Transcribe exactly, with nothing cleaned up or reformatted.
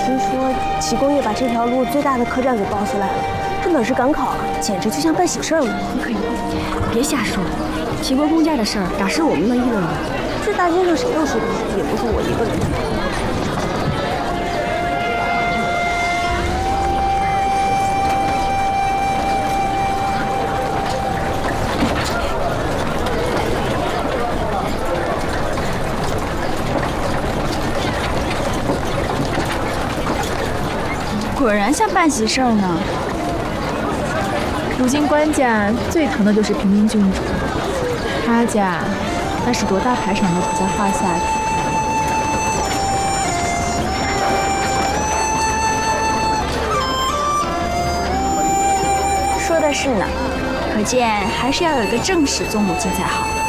听说齐工业把这条路最大的客栈给包下来了，这本是赶考啊，简直就像办喜事了。 你可以别瞎说，齐国公家的事儿哪是我们能议论的？ 这大街上谁都说，也不是我一个人。 果然像办喜事儿呢。 如今官家最疼的就是平民郡主，他家那是多大排场都不在话下的。 说的是呢，可见还是要有一个正室做母亲才好。